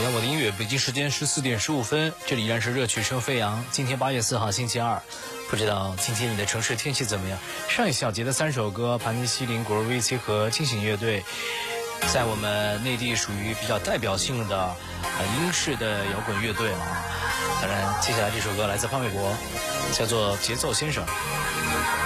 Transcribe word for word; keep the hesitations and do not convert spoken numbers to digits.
了我的音乐，北京时间十四点十五分，这里依然是热曲声飞扬。今天八月四号星期二，不知道今天你的城市天气怎么样？上一小节的三首歌，盘尼西林、古尔维奇和惊醒乐队，在我们内地属于比较代表性的呃英式的摇滚乐队啊。当然，接下来这首歌来自潘玮柏，叫做《节奏先生》。